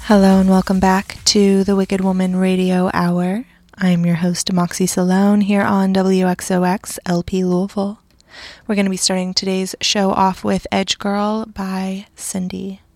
Hello and welcome back to the Wicked Woman Radio Hour. I'm your host, Moxie Salone, here on WXOX LP Louisville. We're going to be starting today's show off with Edge Girl by Cindy.